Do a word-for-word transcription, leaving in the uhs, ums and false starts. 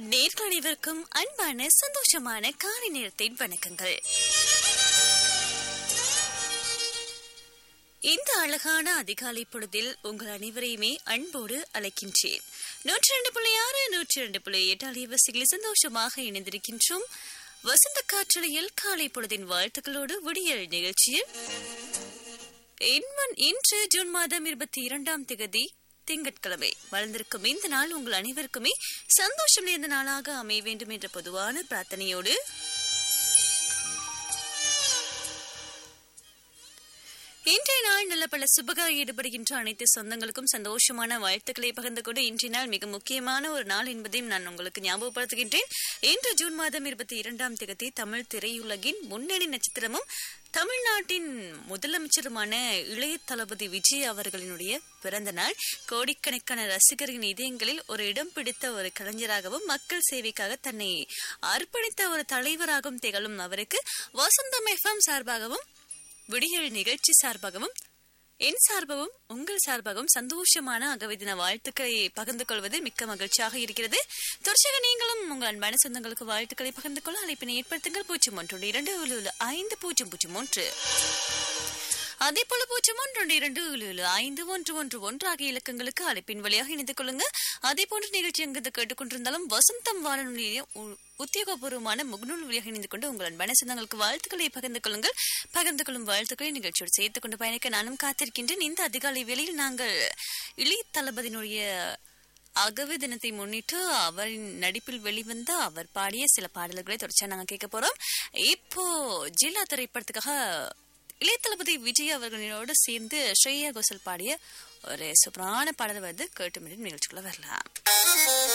நேர்கள் அனைவருக்கும் அன்பான சந்தோஷமான காலை நேரத்தின் வணக்கங்கள். இந்த அழகான அதிகாலை பொழுதில் உங்கள் அனைவரையுமே அன்போடு அழைக்கின்றேன். நூற்றி ரெண்டு புள்ளி ஆறு நூற்றி ரெண்டு புள்ளி எட்டு அலைவரிசைகளில் சந்தோஷமாக இணைந்திருக்கின்றோம். வசந்த காற்றலையில் காலை பொழுதின் வாழ்த்துக்களோடு விடியல் நிகழ்ச்சியில் இன்று ஜூன் மாதம் இருபத்தி இரண்டாம் தேதி திங்கட்கிழமை வளர்ந்திருக்கும் இந்த நாள் உங்கள் அனைவருக்குமே சந்தோஷம் நிறைந்த நாளாக அமைய வேண்டும் என்ற பொதுவான பிரார்த்தனையோடு இன்றைய நாள் நல்ல பல சுபகாக ஈடுபடுகின்ற அனைத்து சொந்தங்களுக்கும் சந்தோஷமான வாழ்த்துக்களை பகிர்ந்து கொண்டு இன்றைய நாள் மிக முக்கியமான ஒரு நாள் என்பதையும் நான் உங்களுக்கு ஞாபகப்படுத்துகின்றேன். இன்று ஜூன் மாதம் இருபத்தி இரண்டாம் தேதி தமிழ் திரையுலகின் முன்னணி நட்சத்திரமும் தமிழ்நாட்டின் முதலமைச்சருமான இளைய தளபதி விஜய் அவர்களினுடைய பிறந்த நாள். கோடிக்கணக்கான ரசிகர்களின் இதயங்களில் ஒரு இடம் பிடித்த ஒரு கலைஞராகவும் மக்கள் சேவைக்காக தன்னை அர்ப்பணித்த ஒரு தலைவராகவும் திகழும் அவருக்கு வசந்தம் எஃப்எம் சார்பாகவும் விடியல் நிகழ்ச்சி சார்பாகவும் என் சார்பாகவும் உங்கள் சார்பாகவும் சந்தோஷமான அகவிதின வாழ்த்துக்களை பகிர்ந்து கொள்வது மிக்க மகிழ்ச்சியாக இருக்கிறது. தொடர்ச்சியாக நீங்களும் உங்கள் அன்பான சொந்தங்களுக்கு வாழ்த்துக்களை பகிர்ந்து கொள்ள அழைப்பினை ஏற்படுத்துங்கள். பூஜ்ஜியம் ஒன்று இரண்டு ஏழு ஐந்து பூஜ்ஜியம் பூஜ்ஜியம் ஒன்று அதே போல பூஜ்ஜியம் ஒன்று இரண்டு ஏழு ஐந்து ஒன்று ஒன்று ஒன்று ஆகிய இலக்கங்களுக்கு அழைப்பின் வழியாக இணைந்து கொள்ளுங்க. அதே போன்ற நிகழ்ச்சி எங்கு கேட்டுக்கொண்டிருந்தாலும் வசந்தம் வானொலிய உத்தியோகபூர்வமான முகநூல் வழியாக இணைந்து கொண்டு உங்கள் அன்பான சொந்தங்களுக்கு வாழ்த்துக்களை பகிர்ந்து கொள்ளுங்கள். பகிர்ந்து கொள்ளும் வாழ்த்துக்களை நிகழ்ச்சியோடு சேர்த்துக் கொண்டு பயணிக்க நானும் காத்திருக்கின்றேன். இந்த அதிகாலை வேளையில் நாங்கள் இளைய தளபதியினுடைய அகவை தினத்தை முன்னிட்டு அவரின் நடிப்பில் வெளிவந்த அவர் பாடிய சில பாடல்களை தொடர்ச்சியா நாங்க கேட்க போறோம். இப்போ ஜில்லா திரைப்படத்துக்காக இளைய தளபதி விஜய் அவர்களோடு சேர்ந்து ஸ்ரேயா கோஷல் பாடிய ஒரு சூப்பரான பாடல் வந்து கேட்டு நிகழ்ச்சிக்குள்ள வரலாம்.